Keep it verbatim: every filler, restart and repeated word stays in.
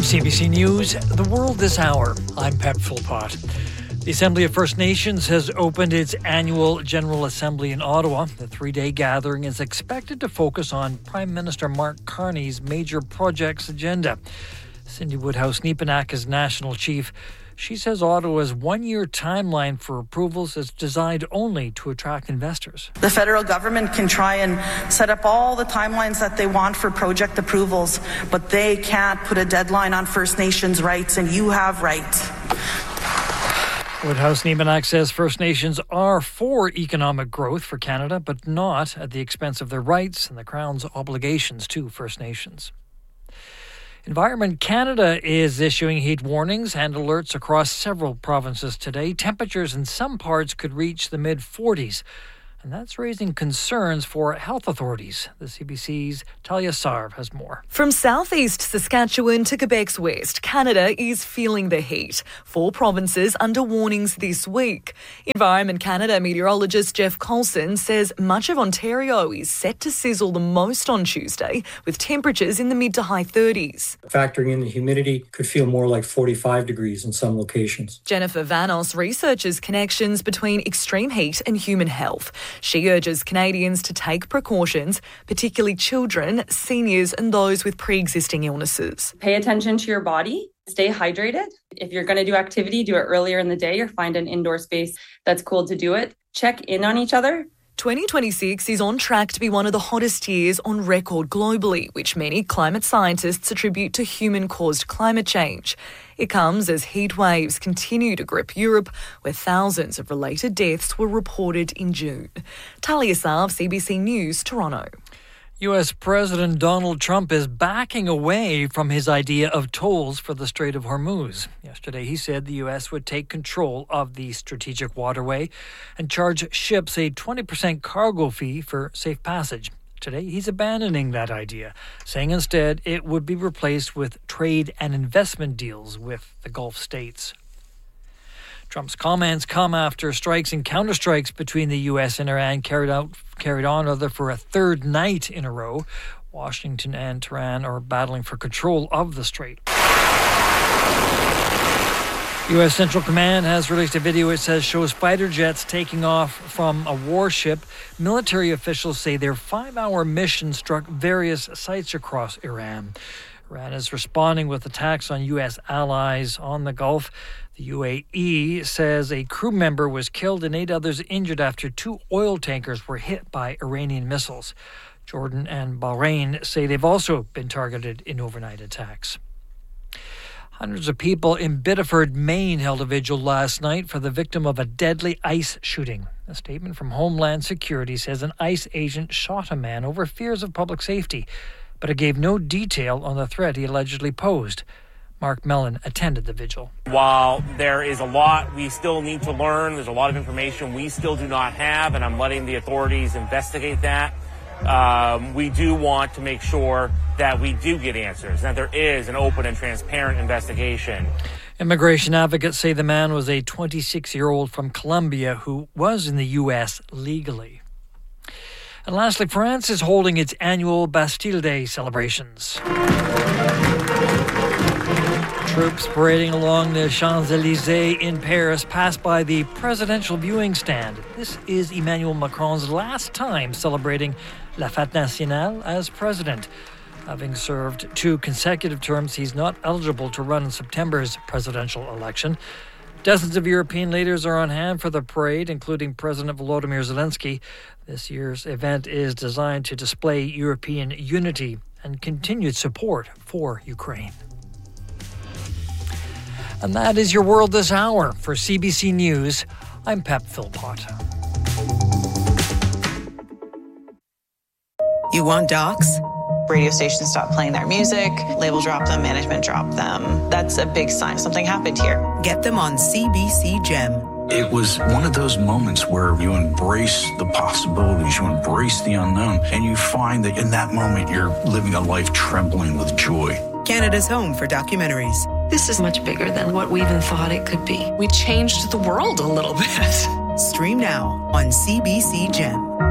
C B C News, The World This Hour. I'm Pep Philpott. The Assembly of First Nations has opened its annual General Assembly in Ottawa. The three-day gathering is expected to focus on Prime Minister Mark Carney's major projects agenda. Cindy Woodhouse-Nepenak is National Chief. She says Ottawa's one-year timeline for approvals is designed only to attract investors. The federal government can try and set up all the timelines that they want for project approvals, but they can't put a deadline on First Nations rights, and you have rights. Woodhouse-Nepenak says First Nations are for economic growth for Canada, but not at the expense of their rights and the Crown's obligations to First Nations. Environment Canada is issuing heat warnings and alerts across several provinces today. Temperatures in some parts could reach the mid forties, and that's raising concerns for health authorities. The C B C's Talia Sarv has more. From southeast Saskatchewan to Quebec's west, Canada is feeling the heat. Four provinces under warnings this week. Environment Canada meteorologist Jeff Coulson says much of Ontario is set to sizzle the most on Tuesday, with temperatures in the mid to high thirties. Factoring in the humidity, could feel more like forty-five degrees in some locations. Jennifer Vanos researches connections between extreme heat and human health. She urges Canadians to take precautions, particularly children, seniors and those with pre-existing illnesses. Pay attention to your body. Stay hydrated. If you're going to do activity, do it earlier in the day or find an indoor space that's cool to do it. Check in on each other. twenty twenty-six is on track to be one of the hottest years on record globally, which many climate scientists attribute to human-caused climate change. It comes as heat waves continue to grip Europe, where thousands of related deaths were reported in June. Talia Sarv, C B C News, Toronto. U S President Donald Trump is backing away from his idea of tolls for the Strait of Hormuz. Yesterday, he said the U S would take control of the strategic waterway and charge ships a twenty percent cargo fee for safe passage. Today, he's abandoning that idea, saying instead it would be replaced with trade and investment deals with the Gulf states. Trump's comments come after strikes and counterstrikes between the U S and Iran carried out carried on rather for a third night in a row. Washington and Tehran are battling for control of the strait. U S Central Command has released a video it says shows fighter jets taking off from a warship. Military officials say their five-hour mission struck various sites across Iran. Iran is responding with attacks on U S allies on the Gulf. The U A E says a crew member was killed and eight others injured after two oil tankers were hit by Iranian missiles. Jordan and Bahrain say they've also been targeted in overnight attacks. Hundreds of people in Biddeford, Maine held a vigil last night for the victim of a deadly ICE shooting. A statement from Homeland Security says an ICE agent shot a man over fears of public safety, but it gave no detail on the threat he allegedly posed. Mark Mellon attended the vigil. While there is a lot we still need to learn, there's a lot of information we still do not have, and I'm letting the authorities investigate that. Um, we do want to make sure that we do get answers, that there is an open and transparent investigation. Immigration advocates say the man was a twenty-six-year-old from Colombia who was in the U S legally. And lastly, France is holding its annual Bastille Day celebrations. Troops parading along the Champs-Élysées in Paris passed by the presidential viewing stand. This is Emmanuel Macron's last time celebrating La Fête Nationale as president. Having served two consecutive terms, he's not eligible to run in September's presidential election. Dozens of European leaders are on hand for the parade, including President Volodymyr Zelensky. This year's event is designed to display European unity and continued support for Ukraine. And that is your World This Hour. For C B C News, I'm Pep Philpott. You want docs? Radio stations stop playing their music, label drop them, management drop them. That's a big sign something happened here. Get them on C B C Gem. It was one of those moments where you embrace the possibilities, you embrace the unknown, and you find that in that moment you're living a life trembling with joy. Canada's home for documentaries. This is much bigger than what we even thought it could be. We changed the world a little bit. Stream now on C B C Gem.